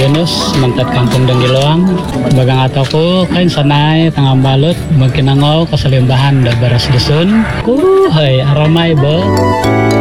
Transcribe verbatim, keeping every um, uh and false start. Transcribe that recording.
Yunus mantat kampung Denggiloang bagang ataku kain sanai tengah balut mungkin nangau keselimbahan da beras dusun. Uh, hai aramai be.